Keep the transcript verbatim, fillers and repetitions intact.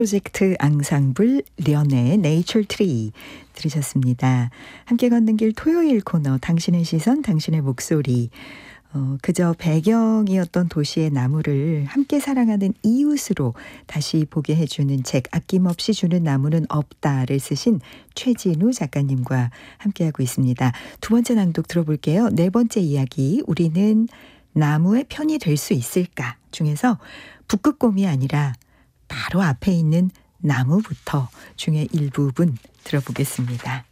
프로젝트 앙상블 련의 네이처 트리 들으셨습니다. 함께 걷는 길 토요일 코너 당신의 시선 당신의 목소리. 어, 그저 배경이었던 도시의 나무를 함께 사랑하는 이웃으로 다시 보게 해주는 책 아낌없이 주는 나무는 없다를 쓰신 최진우 작가님과 함께하고 있습니다. 두 번째 낭독 들어볼게요. 네 번째 이야기 우리는 나무의 편이 될 수 있을까 중에서 북극곰이 아니라 바로 앞에 있는 나무부터 중에 일부분 들어보겠습니다.